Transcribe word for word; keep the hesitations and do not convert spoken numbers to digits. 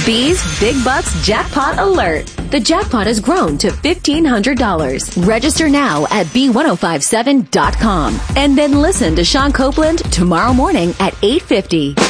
B's Big Bucks Jackpot Alert. The jackpot has grown to fifteen hundred dollars. Register now at B ten fifty-seven dot com. And then listen to Sean Copeland tomorrow morning at eight fifty.